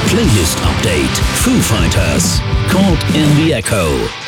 Playlist Update. Foo Fighters. Caught in the Echo.